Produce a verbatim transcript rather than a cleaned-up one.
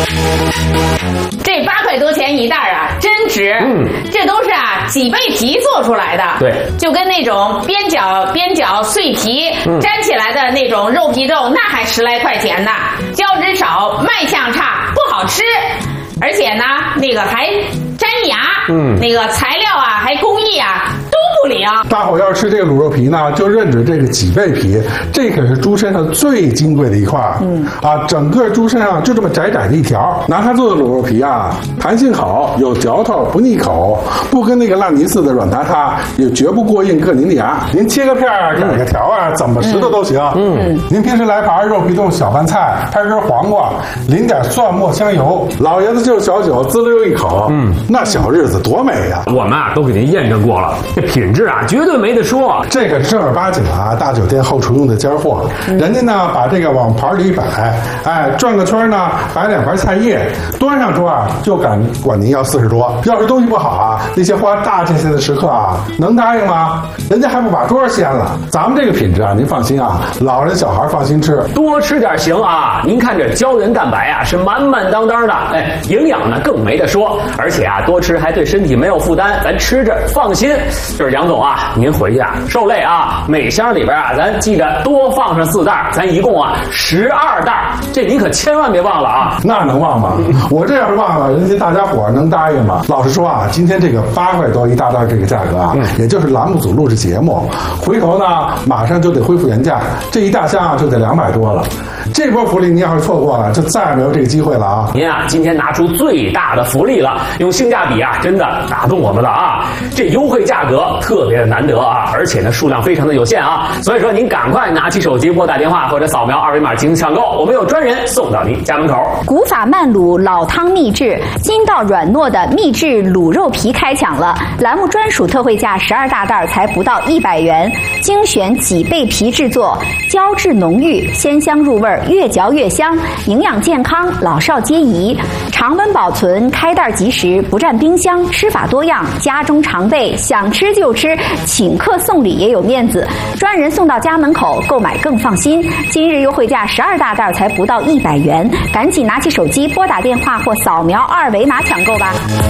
这八块多钱一袋啊，真值。 嗯， 这都是啊脊背皮做出来的。 对， 就跟那种边角边角碎皮、嗯、粘起来的那种肉皮肉，那还十来块钱呢。胶质少，卖相差，不好吃，而且呢，那个还粘牙。嗯，那个材料啊，还工艺啊。不灵。 大伙要是吃这个卤肉皮呢，就认准这个脊背皮，这可是猪身上最金贵的一块。嗯啊，整个猪身上就这么窄窄的一条，拿它做的卤肉皮啊，弹性好，有嚼头，不腻口，不跟那个烂泥似的软塌塌，也绝不过硬硌您的牙。您切个片儿，改个条啊，怎么吃的都行。嗯，您平时来盘肉皮冻小饭菜，拍根黄瓜，淋点蒜末香油，老爷子就小酒滋溜一口，嗯，那小日子多美呀！ 我们啊都给您验证过了，这品质啊绝对没得说。 这个正儿八经啊，大酒店后厨用的尖货，嗯、人家呢把这个往盘里一摆，哎，转个圈呢，摆两盘菜叶，端上桌啊就敢管您要四十多。要是东西不好啊，那些花大这些的食客啊，能答应吗？人家还不把桌掀了。咱们这个品质啊，您放心啊，老人小孩放心吃， 多吃点行啊。您看这胶原蛋白啊是满满当当的，哎，营养呢更没得说，而且啊多吃还对身体没有负担，咱吃着放心。就是杨总啊，您回去啊受累啊，每箱里边啊咱记得多放上四袋，咱一共啊十二袋，这你可千万别忘了啊。 那能忘吗？我这要是忘了，人家大家伙能答应吗？老实说啊，今天这个八块多一大袋这个价格啊，嗯、也就是栏目组录制节目，回头呢马上就得恢复原价，这一大箱啊就得两百多了。这波福利你要是错过了，就再也没有这个机会了啊！ 您啊，今天拿出最大的福利了，用性价比啊，真的打动我们了啊！这优惠价格特别的难得啊，而且呢数量非常的有限啊，所以说您赶快拿起手机拨打电话或者扫描二维码进行抢购，我们有专人送到您家门口。 古法慢卤老汤秘制，筋道软糯的秘制卤肉皮开抢了，栏目专属特惠价十二大袋才不到一百元，精选脊背皮制作，胶质浓郁，鲜香入味，越嚼越香，营养健康，老少皆宜，常温保存，开袋即食，不占冰箱，吃法多样，家中常备，想吃就吃，请客送礼也有面子，专人送到家门口，购买更放心。今日优惠价十二大袋才不到一百元，赶紧拿起手机拨打电话或扫描二维码抢购吧。